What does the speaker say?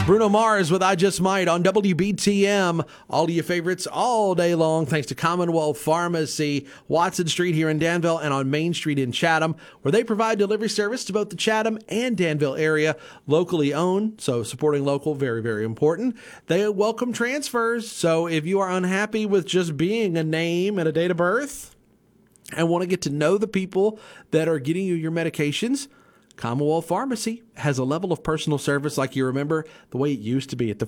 Bruno Mars with I Just Might on WBTM. All of your favorites all day long, thanks to Commonwealth Pharmacy, Watson Street here in Danville, and on Main Street in Chatham, where they provide delivery service to both the Chatham and Danville area, locally owned, so supporting local, very, very important. They welcome transfers, so if you are unhappy with just being a name and a date of birth and want to get to know the people that are getting you your medications, Commonwealth Pharmacy has a level of personal service like you remember the way it used to be at the